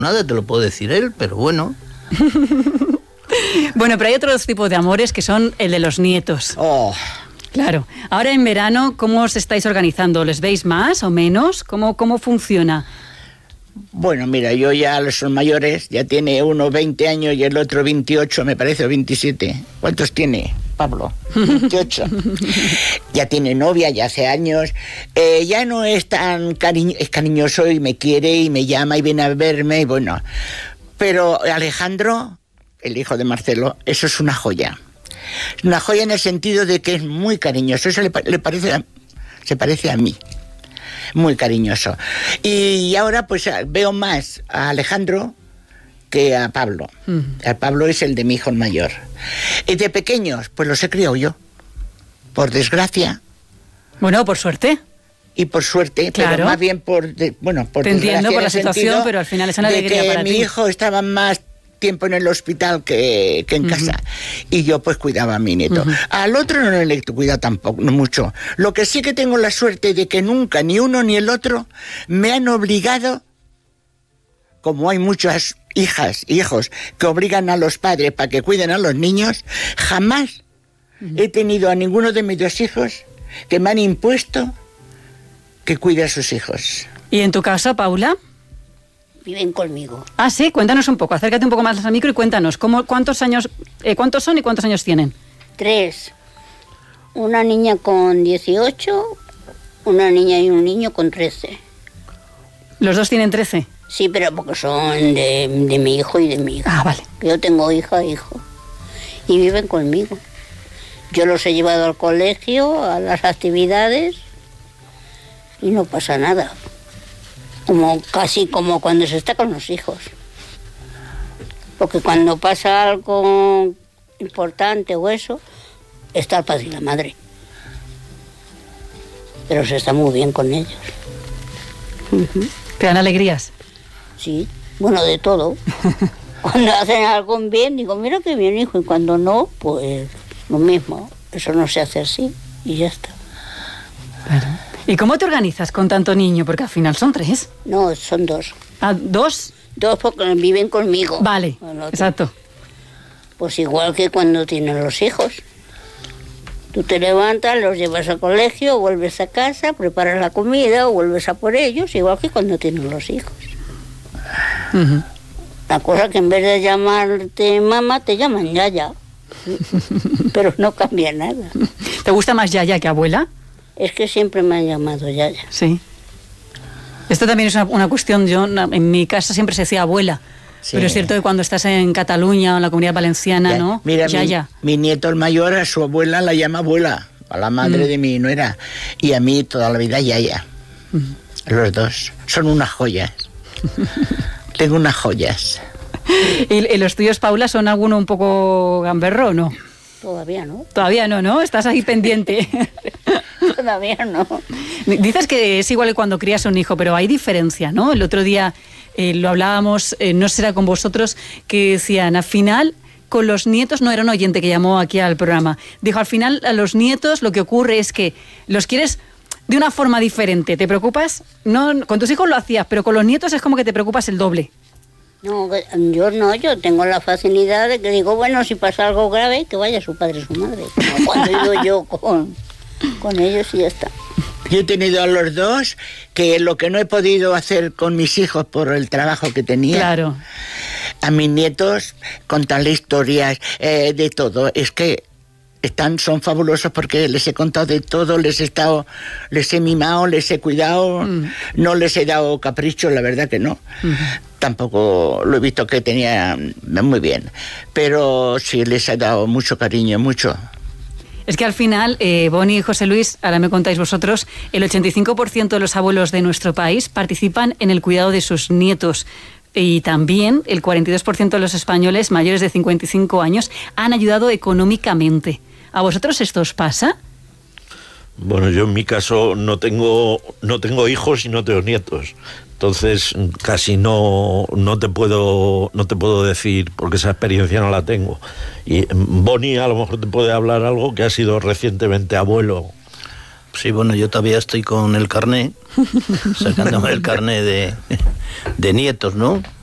nada te lo puede decir él, pero bueno. Bueno, pero hay otros tipos de amores que son el de los nietos. Oh. Claro. Ahora en verano, ¿cómo os estáis organizando? ¿Les veis más o menos? ¿Cómo funciona? Bueno, mira, yo ya son mayores, ya tiene uno 20 años y el otro 28, me parece, o 27. ¿Cuántos tiene, Pablo? 28. Ya tiene novia, ya hace años. Ya no es tan cariñoso y me quiere y me llama y viene a verme y bueno. Pero Alejandro, el hijo de Marcelo, eso es una joya. Una joya en el sentido de que es muy cariñoso. Eso se parece a mí. Muy cariñoso. Y ahora pues veo más a Alejandro que a Pablo. A Pablo es el de mi hijo mayor. Y de pequeños, pues los he criado yo. Por desgracia. Bueno, por suerte. Y por suerte, claro. Pero más bien por Te desgracia. entiendo por la situación, pero al final es una alegría para ti. Mi hijo estaba más tiempo en el hospital que en casa. Y yo pues cuidaba a mi nieto. Al otro no le he cuidado tampoco, no mucho. Lo que sí que tengo la suerte de que nunca ni uno ni el otro me han obligado, como hay muchas hijas, hijos, que obligan a los padres para que cuiden a los niños, jamás he tenido a ninguno de mis dos hijos que me han impuesto que cuide a sus hijos. ¿Y en tu casa, Paula? Viven conmigo. Ah, sí, cuéntanos un poco, acércate un poco más al micro y cuéntanos, ¿cuántos son y cuántos años tienen? 3. Una niña con 18, una niña y un niño con 13. ¿Los dos tienen 13? Sí, pero porque son de mi hijo y de mi hija. Ah, vale. Yo tengo hija e hijo. Y viven conmigo. Yo los he llevado al colegio, a las actividades, y no pasa nada. Casi como cuando se está con los hijos. Porque cuando pasa algo importante o eso, está el padre y la madre. Pero se está muy bien con ellos. ¿Te dan alegrías? Sí, bueno, de todo. Cuando hacen algo bien, digo, mira qué bien, hijo. Y cuando no, pues lo mismo. Eso no se hace así y ya está. Claro. ¿Y cómo te organizas con tanto niño? Porque al final son 3. No, son 2. ¿Ah, 2? 2 porque viven conmigo. Vale, exacto. Pues igual que cuando tienen los hijos. Tú te levantas, los llevas al colegio, vuelves a casa, preparas la comida, o vuelves a por ellos, igual que cuando tienen los hijos. La cosa que en vez de llamarte mamá, te llaman yaya. Pero no cambia nada. ¿Te gusta más yaya que abuela? Es que siempre me han llamado yaya. Sí. Esto también es una cuestión, en mi casa siempre se decía abuela. Sí. Pero es cierto que cuando estás en Cataluña o en la Comunidad Valenciana, ¿no? Mira, yaya. Mi nieto el mayor, a su abuela la llama abuela, a la madre de mi nuera. Y a mí toda la vida yaya. Los dos. Son unas joyas. Tengo unas joyas. ¿Y los tuyos, Paula, son alguno un poco gamberro o no? Todavía no. Todavía no, ¿no? Estás ahí pendiente. Todavía no. Dices que es igual que cuando crías un hijo, pero hay diferencia, ¿no? El otro día lo hablábamos, no será con vosotros, que decían, al final, con los nietos, no era un oyente que llamó aquí al programa, dijo, al final, a los nietos lo que ocurre es que los quieres de una forma diferente. ¿Te preocupas? No, con tus hijos lo hacías, pero con los nietos es como que te preocupas el doble. No, yo tengo la facilidad de que digo, bueno, si pasa algo grave, que vaya su padre y su madre. Como cuando he ido yo con ellos y ya está. Yo he tenido a los dos, que lo que no he podido hacer con mis hijos por el trabajo que tenía. Claro. A mis nietos, contarle historias de todo. Es que son fabulosos porque les he contado de todo, les he mimado, les he cuidado, no les he dado capricho, la verdad que no. Tampoco lo he visto que tenía muy bien, pero sí les he dado mucho cariño, mucho. Es que al final, Boni y José Luis, ahora me contáis vosotros, el 85% de los abuelos de nuestro país participan en el cuidado de sus nietos. Y también el 42% de los españoles mayores de 55 años han ayudado económicamente. ¿A vosotros esto os pasa? Bueno, yo en mi caso no tengo hijos y no tengo nietos. Entonces casi no te puedo decir, porque esa experiencia no la tengo. Y Boni a lo mejor te puede hablar algo que ha sido recientemente abuelo. Sí, bueno, yo todavía estoy con el carné, sacándome el carné de nietos, ¿no?